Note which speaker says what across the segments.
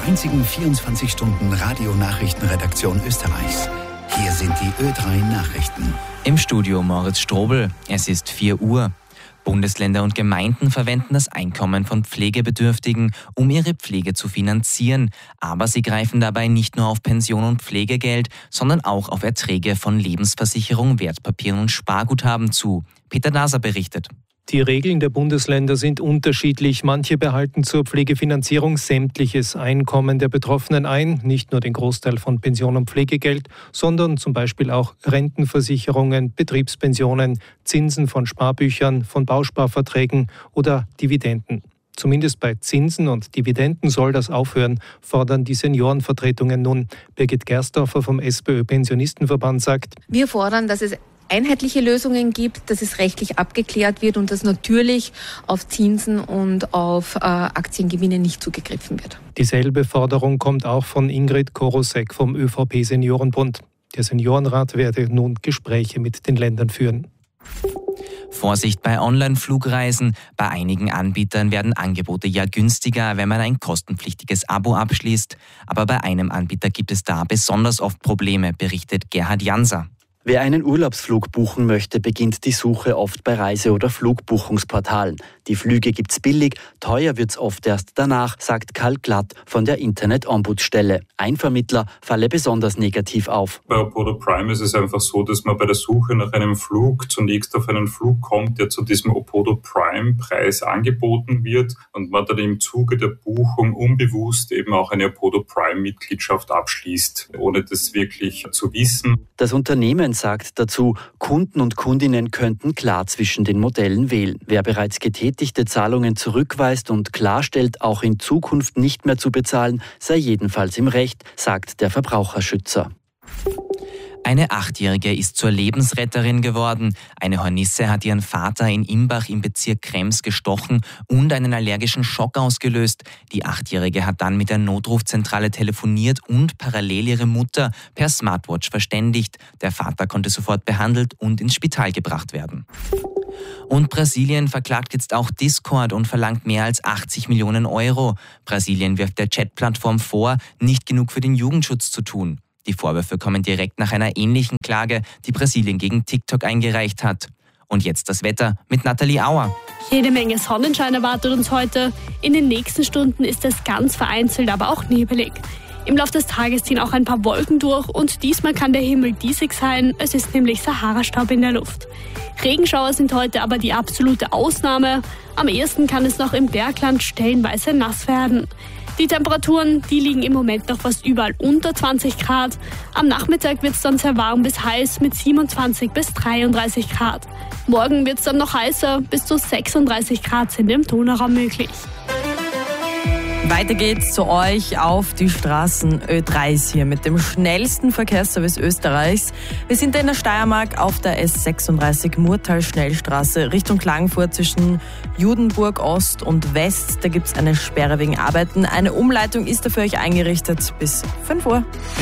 Speaker 1: einzigen 24-Stunden-Radio-Nachrichtenredaktion Österreichs. Hier sind die Ö3 Nachrichten.
Speaker 2: Im Studio Moritz Strobel. Es ist 4 Uhr. Bundesländer und Gemeinden verwenden das Einkommen von Pflegebedürftigen, um ihre Pflege zu finanzieren. Aber sie greifen dabei nicht nur auf Pension und Pflegegeld, sondern auch auf Erträge von Lebensversicherung, Wertpapieren und Sparguthaben zu. Peter Naser berichtet.
Speaker 3: Die Regeln der Bundesländer sind unterschiedlich. Manche behalten zur Pflegefinanzierung sämtliches Einkommen der Betroffenen ein, nicht nur den Großteil von Pension und Pflegegeld, sondern zum Beispiel auch Rentenversicherungen, Betriebspensionen, Zinsen von Sparbüchern, von Bausparverträgen oder Dividenden. Zumindest bei Zinsen und Dividenden soll das aufhören, fordern die Seniorenvertretungen nun. Birgit Gersdorfer vom SPÖ-Pensionistenverband sagt:
Speaker 4: Wir fordern, dass es einheitliche Lösungen gibt, dass es rechtlich abgeklärt wird und dass natürlich auf Zinsen und auf Aktiengewinne nicht zugegriffen wird.
Speaker 3: Dieselbe Forderung kommt auch von Ingrid Korosek vom ÖVP-Seniorenbund. Der Seniorenrat werde nun Gespräche mit den Ländern führen.
Speaker 2: Vorsicht bei Online-Flugreisen. Bei einigen Anbietern werden Angebote ja günstiger, wenn man ein kostenpflichtiges Abo abschließt. Aber bei einem Anbieter gibt es da besonders oft Probleme, berichtet Gerhard Janser.
Speaker 5: Wer einen Urlaubsflug buchen möchte, beginnt die Suche oft bei Reise- oder Flugbuchungsportalen. Die Flüge gibt's billig, teuer wird's oft erst danach, sagt Karl Glatt von der Internet-Ombudsstelle. Ein Vermittler falle besonders negativ auf.
Speaker 6: Bei Opodo Prime ist es einfach so, dass man bei der Suche nach einem Flug zunächst auf einen Flug kommt, der zu diesem Opodo Prime-Preis angeboten wird und man dann im Zuge der Buchung unbewusst eben auch eine Opodo Prime-Mitgliedschaft abschließt, ohne das wirklich zu wissen.
Speaker 5: Das Unternehmen sagt dazu, Kunden und Kundinnen könnten klar zwischen den Modellen wählen. Wer bereits getätigte Zahlungen zurückweist und klarstellt, auch in Zukunft nicht mehr zu bezahlen, sei jedenfalls im Recht, sagt der Verbraucherschützer.
Speaker 2: Eine 8-Jährige ist zur Lebensretterin geworden. Eine Hornisse hat ihren Vater in Imbach im Bezirk Krems gestochen und einen allergischen Schock ausgelöst. Die 8-Jährige hat dann mit der Notrufzentrale telefoniert und parallel ihre Mutter per Smartwatch verständigt. Der Vater konnte sofort behandelt und ins Spital gebracht werden. Und Brasilien verklagt jetzt auch Discord und verlangt mehr als 80 Millionen Euro. Brasilien wirft der Chat-Plattform vor, nicht genug für den Jugendschutz zu tun. Die Vorwürfe kommen direkt nach einer ähnlichen Klage, die Brasilien gegen TikTok eingereicht hat. Und jetzt das Wetter mit Nathalie Auer.
Speaker 7: Jede Menge Sonnenschein erwartet uns heute. In den nächsten Stunden ist es ganz vereinzelt, aber auch nebelig. Im Laufe des Tages ziehen auch ein paar Wolken durch und diesmal kann der Himmel diesig sein. Es ist nämlich Sahara-Staub in der Luft. Regenschauer sind heute aber die absolute Ausnahme. Am ehesten kann es noch im Bergland stellenweise nass werden. Die Temperaturen, die liegen im Moment noch fast überall unter 20 Grad. Am Nachmittag wird es dann sehr warm bis heiß mit 27 bis 33 Grad. Morgen wird es dann noch heißer, bis zu 36 Grad sind im Donauraum möglich.
Speaker 8: Weiter geht's zu euch auf die Straßen. Ö3 ist hier mit dem schnellsten Verkehrsservice Österreichs. Wir sind in der Steiermark auf der S36 Murtal-Schnellstraße Richtung Klagenfurt zwischen Judenburg Ost und West. Da gibt's eine Sperre wegen Arbeiten. Eine Umleitung ist da für euch eingerichtet bis 5 Uhr.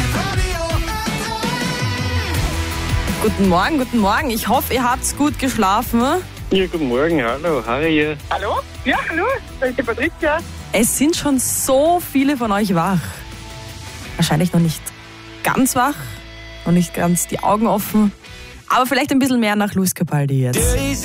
Speaker 8: Guten Morgen. Ich hoffe, ihr habt's gut geschlafen.
Speaker 9: Ja, guten Morgen. Hallo, Harry hier.
Speaker 10: Hallo? Ja, hallo. Das ist die Patricia.
Speaker 8: Es sind schon so viele von euch wach. Wahrscheinlich noch nicht ganz wach, noch nicht ganz die Augen offen, aber vielleicht ein bisschen mehr nach Luis Capaldi jetzt.